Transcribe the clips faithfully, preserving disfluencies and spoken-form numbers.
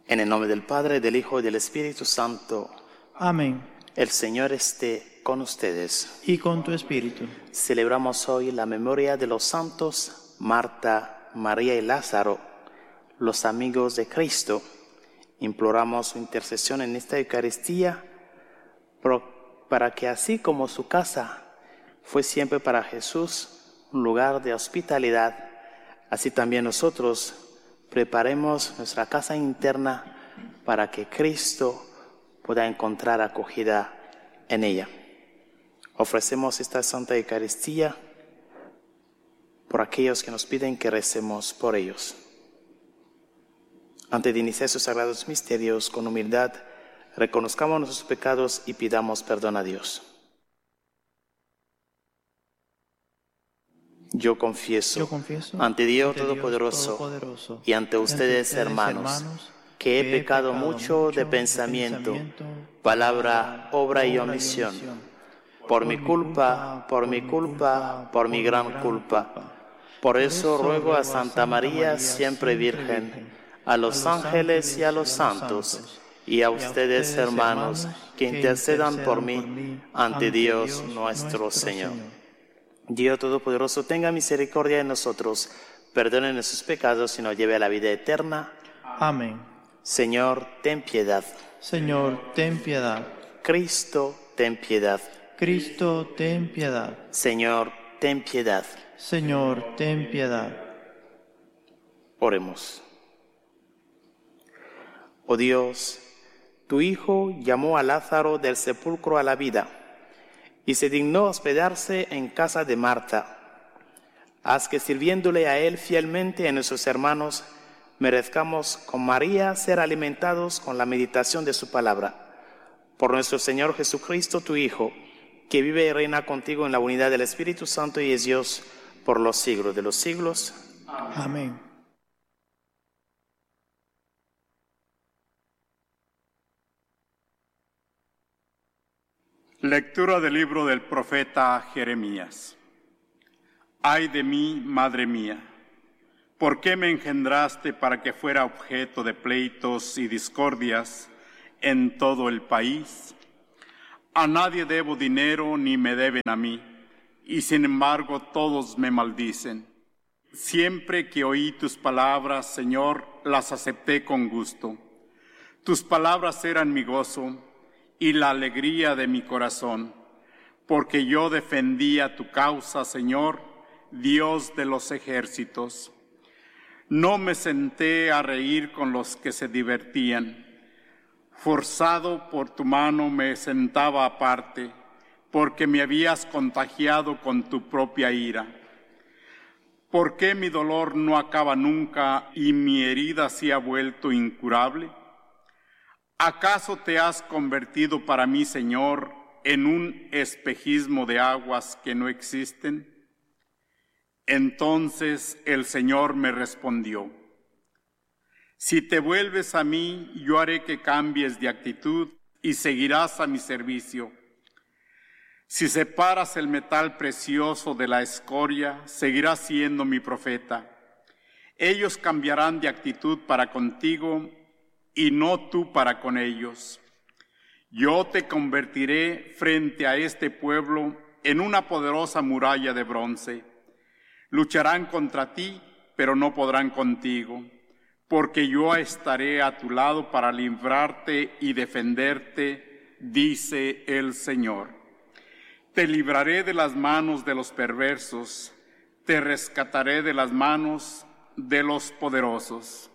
En el nombre del Padre, del Hijo y del Espíritu Santo. Amén. El Señor esté con ustedes. Y con tu espíritu. Celebramos hoy la memoria de los santos Marta, María y Lázaro, los amigos de Cristo. Imploramos su intercesión en esta Eucaristía para que así como su casa fue siempre para Jesús un lugar de hospitalidad, así también nosotros preparemos nuestra casa interna para que Cristo pueda encontrar acogida en ella. Ofrecemos esta Santa Eucaristía por aquellos que nos piden que recemos por ellos. Antes de iniciar sus sagrados misterios, con humildad, reconozcamos nuestros pecados y pidamos perdón a Dios. Yo confieso, Yo confieso ante Dios ante Dios Todopoderoso, Todopoderoso y ante ustedes, ustedes, hermanos, hermanos, que he que he pecado pecado mucho de mucho pensamiento, de pensamiento, palabra, obra y obra y omisión. omisión. Por mi culpa, por mi culpa, por mi gran culpa. Por eso ruego a Santa María, siempre Virgen, a los ángeles y a los santos, y a ustedes, hermanos, que intercedan por mí ante Dios nuestro Señor. Dios Todopoderoso, tenga misericordia de nosotros, perdone nuestros pecados y nos lleve a la vida eterna. Amén. Señor, ten piedad. Señor, ten piedad. Cristo, ten piedad. Cristo, ten piedad. Señor, ten piedad. Señor, ten piedad. Oremos. Oh Dios, tu Hijo llamó a Lázaro del sepulcro a la vida y se dignó hospedarse en casa de Marta. Haz que sirviéndole a Él fielmente a nuestros hermanos, merezcamos con María ser alimentados con la meditación de su palabra. Por nuestro Señor Jesucristo, tu Hijo, que vive y reina contigo en la unidad del Espíritu Santo y es Dios por los siglos de los siglos. Amén. Lectura del libro del profeta Jeremías. Ay de mí, madre mía, ¿por qué me engendraste para que fuera objeto de pleitos y discordias en todo el país? A nadie debo dinero ni me deben a mí, y sin embargo todos me maldicen. Siempre que oí tus palabras, Señor, las acepté con gusto. Tus palabras eran mi gozo y la alegría de mi corazón, porque yo defendía tu causa, Señor, Dios de los ejércitos. No me senté a reír con los que se divertían. Forzado por tu mano me sentaba aparte, porque me habías contagiado con tu propia ira. ¿Por qué mi dolor no acaba nunca y mi herida se ha vuelto incurable? ¿Acaso te has convertido para mí, Señor, en un espejismo de aguas que no existen? Entonces el Señor me respondió: si te vuelves a mí, yo haré que cambies de actitud y seguirás a mi servicio. Si separas el metal precioso de la escoria, seguirás siendo mi profeta. Ellos cambiarán de actitud para contigo y no tú para con ellos. Yo te convertiré frente a este pueblo en una poderosa muralla de bronce. Lucharán contra ti, pero no podrán contigo, porque yo estaré a tu lado para librarte y defenderte, dice el Señor. Te libraré de las manos de los perversos, te rescataré de las manos de los poderosos.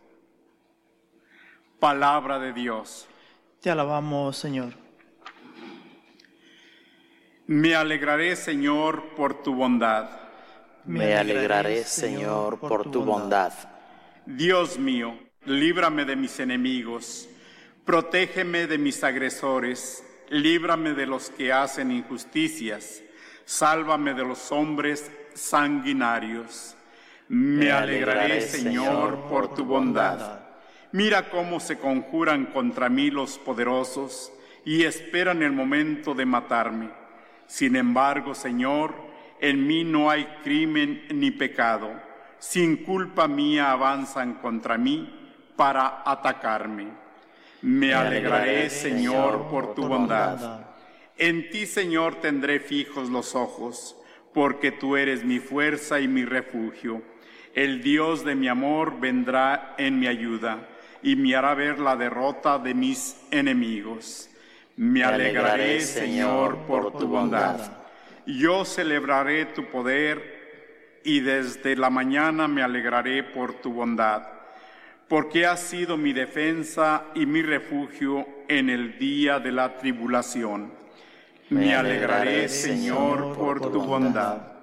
Palabra de Dios. Te alabamos, Señor. Me alegraré, Señor, por tu bondad. Me alegraré, Señor, por tu bondad. Dios mío, líbrame de mis enemigos, protégeme de mis agresores, líbrame de los que hacen injusticias, sálvame de los hombres sanguinarios. Me alegraré, Señor, por tu bondad. Mira cómo se conjuran contra mí los poderosos y esperan el momento de matarme. Sin embargo, Señor, en mí no hay crimen ni pecado. Sin culpa mía avanzan contra mí, para atacarme. Me alegraré, Señor, por tu bondad. En ti, Señor, tendré fijos los ojos, porque tú eres mi fuerza y mi refugio. El Dios de mi amor vendrá en mi ayuda y me hará ver la derrota de mis enemigos. Me alegraré, Señor, por tu bondad. Yo celebraré tu poder y desde la mañana me alegraré por tu bondad, porque has sido mi defensa y mi refugio en el día de la tribulación. Me alegraré, Señor, por tu bondad.